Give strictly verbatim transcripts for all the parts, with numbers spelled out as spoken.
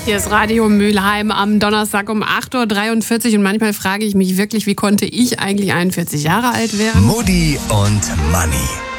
Hier ist Radio Mülheim am Donnerstag um acht Uhr dreiundvierzig und manchmal frage ich mich wirklich, wie konnte ich eigentlich einundvierzig Jahre alt werden? Mutti und Manni.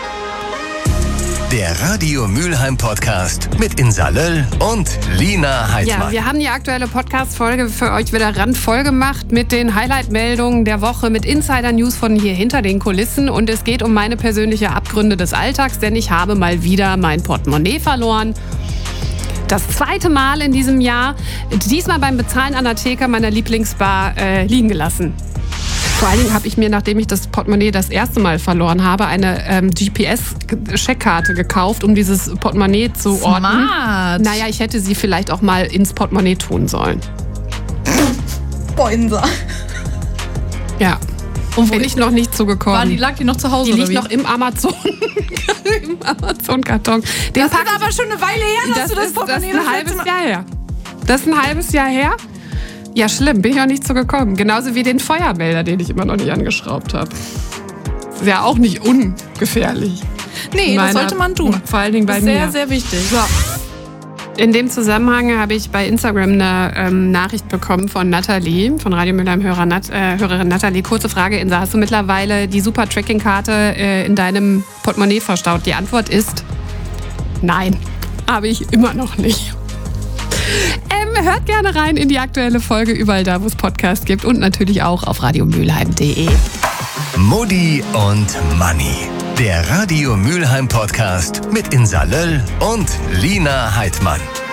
Der Radio Mülheim Podcast mit Insa Löll und Lina Heitzmann. Ja, wir haben die aktuelle Podcast-Folge für euch wieder randvoll gemacht mit den Highlight-Meldungen der Woche, mit Insider-News von hier hinter den Kulissen. Und es geht um meine persönlichen Abgründe des Alltags, denn ich habe mal wieder mein Portemonnaie verloren. Das zweite Mal in diesem Jahr, diesmal beim Bezahlen an der Theke meiner Lieblingsbar äh, liegen gelassen. Vor allen Dingen habe ich mir, nachdem ich das Portemonnaie das erste Mal verloren habe, eine ähm, G P S-Checkkarte gekauft, um dieses Portemonnaie zu Smart. orten. Naja, ich hätte sie vielleicht auch mal ins Portemonnaie tun sollen. Boah, Insa. Ja. Und bin ich noch nicht zugekommen. War die, lag die noch zu Hause? Die liegt oder wie? noch im Amazon. Im Amazon-Karton. Den Das pack ist aber schon eine Weile her, dass das du das ist, das Portemonnaie ist ein das halbes letzte Mal- Jahr her. Das ist ein halbes Jahr her. Ja, schlimm, bin ich auch nicht zugekommen. Genauso wie den Feuermelder, den ich immer noch nicht angeschraubt habe. Ist ja auch nicht ungefährlich. Nee, Meiner- das sollte man tun. Vor allen Dingen bei Das ist sehr, mir. sehr wichtig. So. In dem Zusammenhang habe ich bei Instagram eine ähm, Nachricht bekommen von Nathalie, von Radio Mülheim-Hörer Nat, äh, Hörerin Nathalie. Kurze Frage, Insa, hast du mittlerweile die super Tracking-Karte äh, in deinem Portemonnaie verstaut? Die Antwort ist nein, habe ich immer noch nicht. Ähm, hört gerne rein in die aktuelle Folge, überall da, wo es Podcasts gibt und natürlich auch auf radiomülheim punkt de. Mutti und Manni. Der Radio Mülheim Podcast mit Insa Löll und Lina Heitzmann.